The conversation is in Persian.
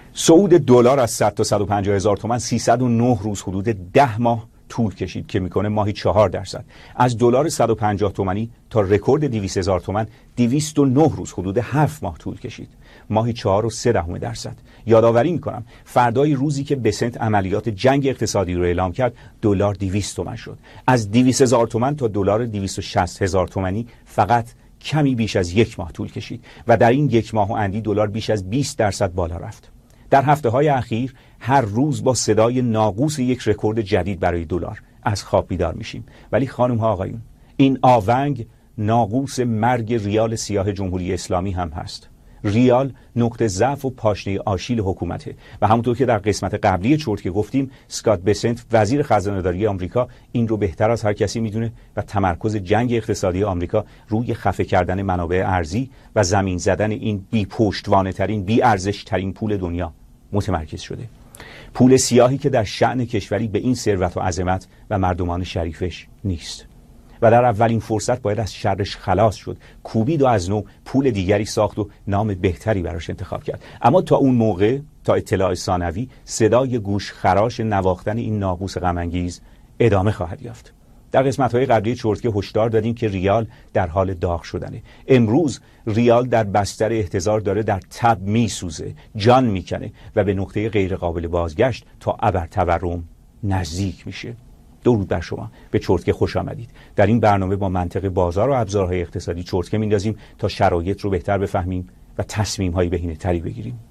صعود دلار از 100 تا 150 هزار تومان 309 روز حدود 10 ماه طول کشید که میکنه ماهی 4%. از دلار 150 تومانی تا رکورد 200 هزار تومان 209 روز حدود 7 ماه طول کشید، ماهی 4.3%. یادآوری میکنم فردای روزی که بسنت عملیات جنگ اقتصادی رو اعلام کرد دلار 200 تومان شد. از 200 هزار تومان تا دلار 260 هزار تومانی فقط کمی بیش از 1 ماه طول کشید و در این 1 ماه و اندی دلار بیش از 20% بالا رفت. در هفته‌های اخیر هر روز با صدای ناقوس یک رکورد جدید برای دلار از خواب بیدار میشیم. ولی خانم ها آقایون، این آونگ ناقوس مرگ ریال سیاه جمهوری اسلامی هم هست. ریال نقطه ضعف و پاشنه آشیل حکومته و همونطور که در قسمت قبلی چرتکه گفتیم، اسکات بسنت وزیر خزانه‌داری آمریکا این رو بهتر از هر کسی میدونه و تمرکز جنگ اقتصادی آمریکا روی خفه کردن منابع ارزی و زمین زدن این بی پشتوانه ترین، بی ارزش ترین پول دنیا متمرکز شده. پول سیاهی که در شأن کشوری به این ثروت و عظمت و مردمان شریفش نیست و در اولین فرصت باید از شرش خلاص شد، کوبید و از نو پول دیگری ساخت و نام بهتری براش انتخاب کرد. اما تا اون موقع، تا اطلاع ثانوی، صدای گوش خراش نواختن این ناقوس غم‌انگیز ادامه خواهد یافت. در قسمت‌های قبلی چرتکه هشدار دادیم که ریال در حال داغ شدنه. امروز ریال در بستر احتضار داره در تب میسوزه، جان میکنه و به نقطه غیر قابل بازگشت تا ابر تورم نزدیک میشه. درود بر شما، به چرتکه خوش آمدید. در این برنامه با منطق بازار و ابزارهای اقتصادی چرتکه میندازیم تا شرایط رو بهتر بفهمیم و تصمیم‌های بهینه‌تری بگیریم.